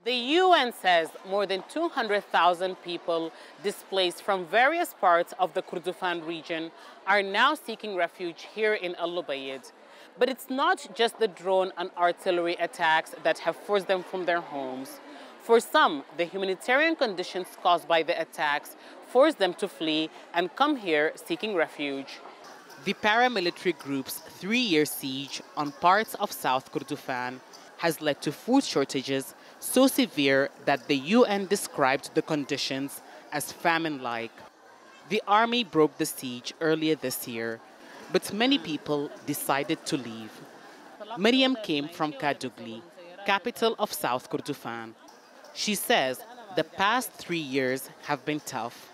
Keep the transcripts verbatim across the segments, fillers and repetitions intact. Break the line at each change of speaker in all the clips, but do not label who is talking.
The U N says more than two hundred thousand people displaced from various parts of the Kordofan region are now seeking refuge here in Al-Lubayid. But it's not just the drone and artillery attacks that have forced them from their homes. For some, the humanitarian conditions caused by the attacks forced them to flee and come here seeking refuge. The paramilitary group's three-year siege on parts of South Kordofan has led to food shortages so severe that the U N described the conditions as famine-like. The army broke the siege earlier this year, but many people decided to leave. Miriam came from Kadugli, capital of South Kordofan. She says the past three years have been tough.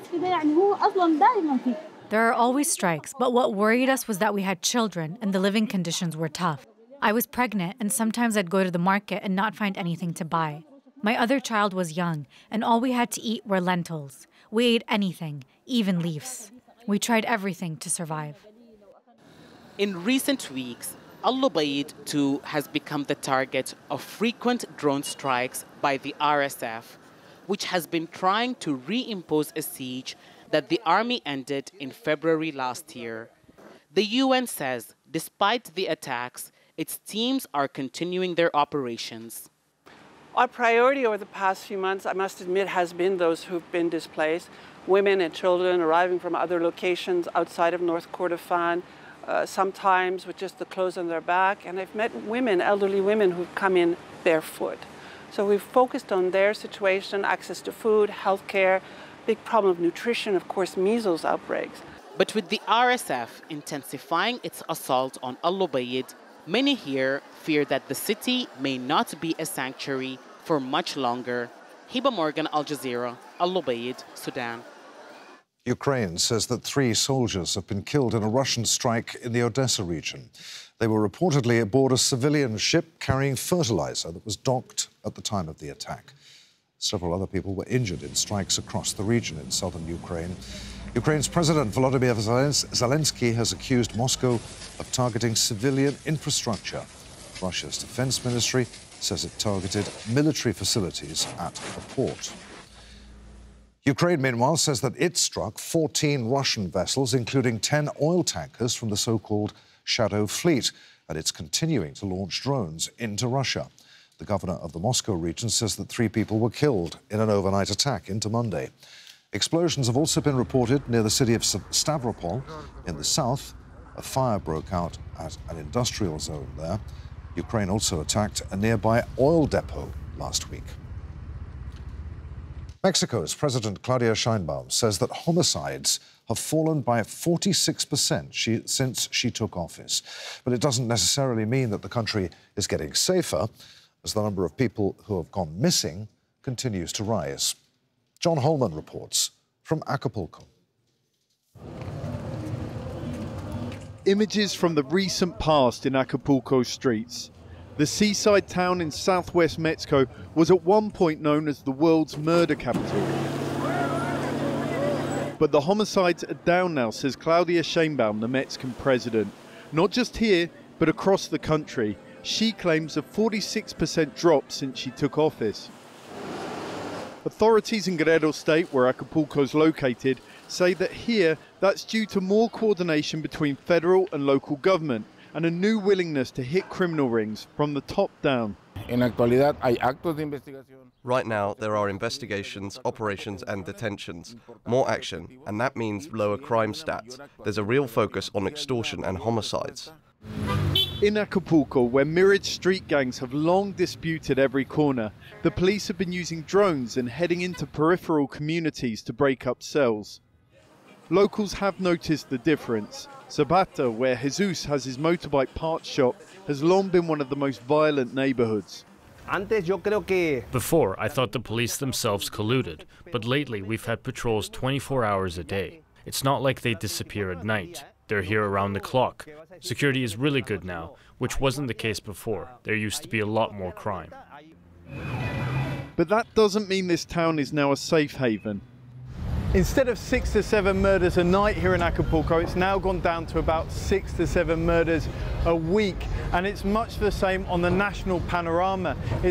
There are always strikes, but what worried us was that we had children and the living conditions were tough. I was pregnant, and sometimes I'd go to the market and not find anything to buy. My other child was young, and all we had to eat were lentils. We ate anything, even leaves. We tried everything to survive.
In recent weeks, Al-Lubayid too has become the target of frequent drone strikes by the R S F, which has been trying to reimpose a siege that the army ended in February last year. The U N says, despite the attacks, its teams are continuing their operations.
Our priority over the past few months, I must admit, has been those who've been displaced, women and children arriving from other locations outside of North Kordofan, uh, sometimes with just the clothes on their back. And I've met women, elderly women, who've come in barefoot. So we've focused on their situation, access to food, health care, big problem of nutrition, of course, measles outbreaks.
But with the R S F intensifying its assault on Al-Lubayid, many here fear that the city may not be a sanctuary for much longer. Hiba Morgan, Al Jazeera, Al-Lubayid, Sudan.
Ukraine says that three soldiers have been killed in a Russian strike in the Odessa region. They were reportedly aboard a civilian ship carrying fertilizer that was docked at the time of the attack. Several other people were injured in strikes across the region in southern Ukraine. Ukraine's President Volodymyr Zelensky has accused Moscow of targeting civilian infrastructure. Russia's defense ministry says it targeted military facilities at a port. Ukraine, meanwhile, says that it struck fourteen Russian vessels, including ten oil tankers from the so-called Shadow Fleet, and it's continuing to launch drones into Russia. The governor of the Moscow region says that three people were killed in an overnight attack into Monday. Explosions have also been reported near the city of Stavropol in the south. A fire broke out at an industrial zone there. Ukraine also attacked a nearby oil depot last week. Mexico's President Claudia Sheinbaum says that homicides have fallen by forty-six percent she, since she took office. But it doesn't necessarily mean that the country is getting safer, as the number of people who have gone missing continues to rise. John Holman reports from Acapulco.
Images from the recent past in Acapulco streets. The seaside town in southwest Mexico was at one point known as the world's murder capital. But the homicides are down now, says Claudia Sheinbaum, the Mexican president. Not just here, but across the country. She claims a forty-six percent drop since she took office. Authorities in Guerrero State, where Acapulco is located, say that here that's due to more coordination between federal and local government and a new willingness to hit criminal rings from the top down.
Right now, there are investigations, operations and detentions. More action, and that means lower crime stats. There's a real focus on extortion and homicides.
In Acapulco, where myriad street gangs have long disputed every corner, the police have been using drones and heading into peripheral communities to break up cells. Locals have noticed the difference. Zapata, where Jesus has his motorbike parts shop, has long been one of the most violent neighborhoods.
Before, I thought the police themselves colluded, but lately we've had patrols twenty-four hours a day. It's not like they disappear at night. They're here around the clock. Security is really good now, which wasn't the case before. There used to be a lot more crime.
But that doesn't mean this town is now a safe haven. Instead of six to seven murders a night here in Acapulco, it's now gone down to about six to seven murders a week. And it's much the same on the national panorama.